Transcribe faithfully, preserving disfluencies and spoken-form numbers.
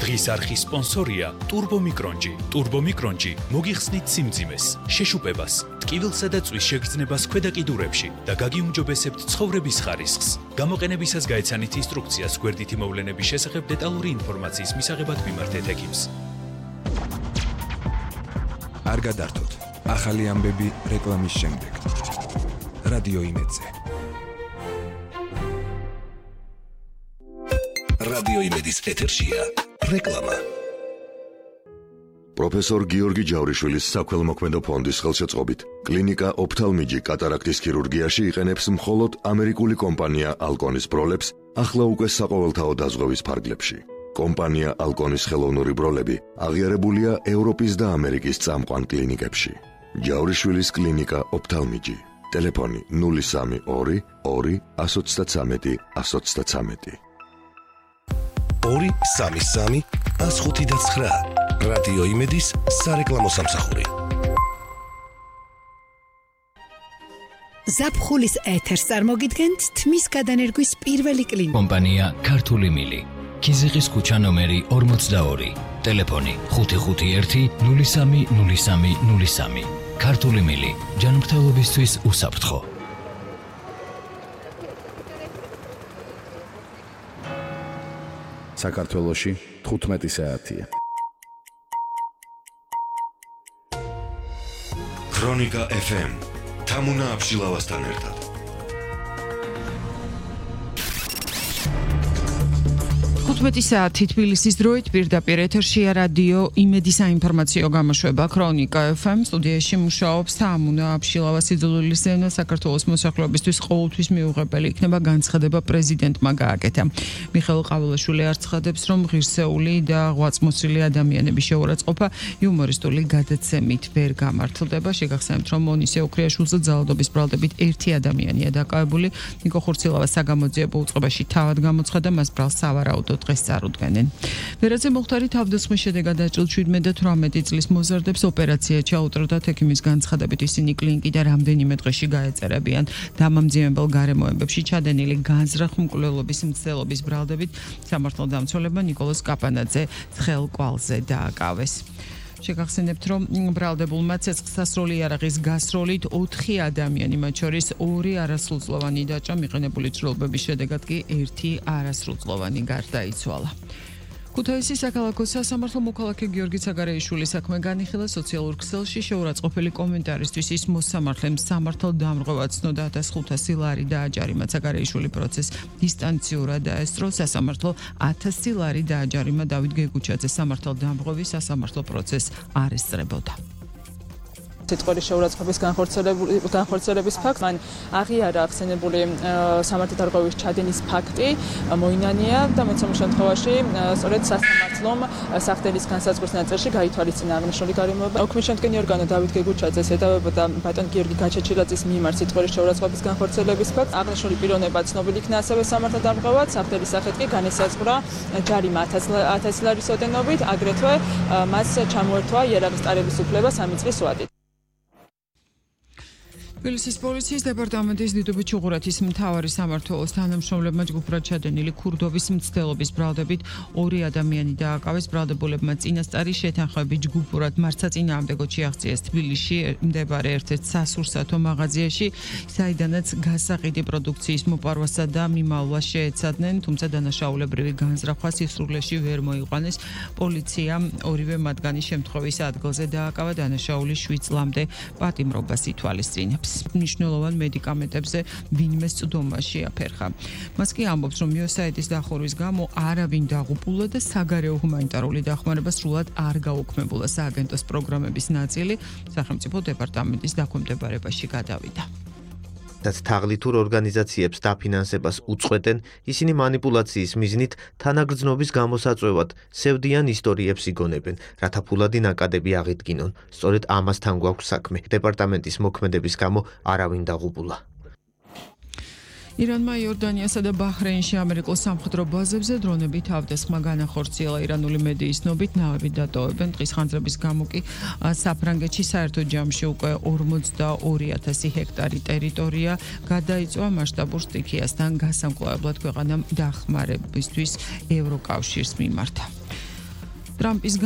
დღის არხის სპონსორია Turbo Micronji. Turbo Micronji მოგიხსნით სიმძიმეს, შეშუპებას, ტკივილსა და წვის შეგრძნებას ქვედა კიდურებში და გაგიუმჯობესებთ ცხოვრების ხარისხს. გამოყენებისას გაეცანით ინსტრუქციას გვერდითი მოვლენების შესახებ დეტალური ინფორმაციის მისაღებად მიმართეთ ექიმს. არ გადართოთ. ახალი ამბები რეკლამის შემდეგ. რადიო იმედზე. რადიო იმედის ეთერშია რეკლამა. პროფესორ გიორგი ჯავრიშვილის საქველმოქმედო ფონდის ხელშეწყობით კლინიკა ოფთალმიჯი კატარაქტის ქირურგიაში იყენებს მხოლოდ ამერიკული კომპანია ალკონის ბროლებს ახლა უკვე საყოველთაო დაზღვევის ფარგლებში. კომპანია ალკონის ხელოვნური ბროლები აღიარებულია ევროპის და ამერიკის წამყვან კლინიკებში. ჯავრიშვილის კლინიკა ოფთალმიჯი. ტელეფონი ნული სამი ორი ორი ათს ოცდათრამეტი ათს ოცდათრამეტი. ორი სამი სამი ათს ხუთი ცხრა. რადიო იმედის სარეკლამო სამსახური. ზაფხულის ეთერს წარმოგიდგენთ თმის გადანერგვის პირველი კლინიკა. კომპანია ქართული მილი. ქიზიყის ქუჩა ნომერი ორმოცდაორი. ტელეფონი ხუთი ხუთი ერთი ნული სამი ნული სამი ნული სამი. ქართული მილი. ჯანმრთელობისთვის უსაფრთხო. საქართველოში თხუთმეტი საათია. ქრონიკა ეფ ემ თამუნა აბშილავასთან ერთად. თხუთმეტი საათი თბილისის დროით პირდაპირ ეთერშია რადიო იმედის საინფორმაციო გამოშვება ქრონიკა ეფ ემ. სტუდიაში მუშაობს თამუნა აბშილავასი. ძვლილის საქართველოს მოსახლეობისთვის ყოველთვის მიუღებელი იქნება განცხადება პრეზიდენტმა გააკეთა. მიხეილ ყაველაშვილი არცხადებს, რომ ღირსეული და ღვაწლმოსილი ადამიანების შეურაცხყოფა იუმორისტული გადაცემით ვერ გამართლდება. შეგახსენებთ, რომ მონისე ოქრიაშვილზე ძალადობის ბრალდებით ერთი ადამიანია დაკავებული. ნიკო ხურცილავა საგამოძიებო უწყებაში თავად გამოცხადა, მას ბრალს სავარაუდოდ დღეს წარუდგენენ. ვერაძე მუხტარი თავდასხმის შედეგად აჭრილ შვიდმეტი წლის მოზარდებს ოპერაცია ჩაუწრდათ. ექიმის განცხადებით ისინი კლინიკიდან რამდენიმე დღეში გაეწერებიან. დამამძიმებელ გარემოებებში ჩადენილი განზრახ-მკვლელობის მცდელობის ბრალდებით სამართალდამცველებმა ნიკოლოზ კაპანაძე ცხელ-კვალზე დააკავეს. შეგახსენებთ, რომ ბრალდებულმა ცეცხლსასროლი იარაღის გასროლით ოთხი ადამიანი, მათ შორის ორი არასრულწლოვანი დაჭრა, მიყენებული ცვლილებების შედეგად კი ერთი არასრულწლოვანი გარდაიცვალა. ქუთაისის საქალაქო სასამართლო მოქალაქე გიორგი ცაგარეიშვილი საქმე განიხილა სოციალურ ქსელში. შეურაცხყოფელი კომენტარისთვის ის მოსამართლემ სამართალდამრღვევად ცნოდა ათას ხუთასი ლარი დააჯარიმა. ცაგარეიშვილი პროცესს დისტანციურად დაესწრო. სასამართლო ათასი ლარი დააჯარიმა. დავით გეგუჩაძე სამართალდამრღვევის სასამართლო პროცესს არ ესწრებოდა. სიტყვის შეურაცხყოფის განხორციელების ფაქტს, მან აღიარა ახსენებული სამართალდამრღვევის ჩადენის ფაქტი, მოინანია და მოცემულ შემთხვევაში სწორედ სასამართლომ სახდენის განსაზღვრის ნაწილში გაითვალისწინა აღნიშნული გარემოება. ოქმის შემდგენი ორგანო დავით გეგუჩაძეს ედავებოდა ბატონ გიორგი გაჩეჩილაძის მიმართ სიტყვის შეურაცხყოფის განხორციელების ფაქტს. აღნიშნული პიროვნება ცნობილი იქნა ასევე სამართალდამრღვევად. სახდენის სახით კი განისაზღვრა ჯარიმა ათასი ლარის ოდენობით, აგრეთვე მას ჩამოერთვა იარაღის ტარების უფლება სამი წლის ვადით. თბილისის პოლიციის დეპარტამენტის დიდუბი ჩუღურეთის მთავარი სამმართველოს თანამშრომლებმა ჯგუფურად ჩადენილი ქურდობის მცდელობის ბრალდებით ორი ადამიანი დააკავეს. ბრალდებულებმა წინასწარი შეთანხმებით ჯგუფურად მარცხაწინააღმდეგო შეაღწიეს თბილისში მდებარე ერთ-ერთ სასურსათო მაღაზიაში, საიდანაც გასაყიდი პროდუქციის მოპარვასა და მიმავლას შეეცადნენ, თუმცა დანაშაულებრივი განზრახვა სისრულეში ვერ მოიყვანეს. პოლიცია ორივე მათგანის შემთხვევის ადგილზე დააკავა. დანაშაული შვიდ წლამდე პატიმრობას ითვალისწინებს. მნიშვნელოვან მედიკამენტებზე ვინმე წვდომა შეაფერხა. მას კი ამბობს, რომ მიოსაიდის დახურვის გამო არავინ დაღუპულა და საგარეო ჰუმანიტარული დახმარება სრულად არ გაუქმებულა. სააგენტოს პროგრამების ნაწილი სახელმწიფო დეპარტამენტის დაქვემდებარებაში გადავიდა. რაც თაღლითურ ორგანიზაციებს დაფინანსებას უწყვეტენ, ისინი манипуляციის მიზნით თანაგრძნობის გამოსაწვევად სევდიან ისტორიებს იგონებენ, რათა ფულადი ნაკადები აღიდგინონ. სწორედ ამასთან გვაქვს საქმე. დეპარტამენტის მოქმედების გამო არავინ დაღუპულა. ირანმა იორდანიასა და ბაჰრეინში ამერიკულ სამხედრო ბაზებზე დრონები თავდასხმა განახორციელა. ირანული მედიის ცნობით ნავები დატოვებენ. დღის ხანძრების გამო კი საფრანგეთში საერთო ჯამში უკვე ორმოცდაორი ათასი ჰექტარი ტერიტორია გადაიწვა. მასშტაბურ სტიქიასთან გასამკლავებლად ქვეყანამ დახმარებისთვის ევროკავშირს მიმართა. ტრამპის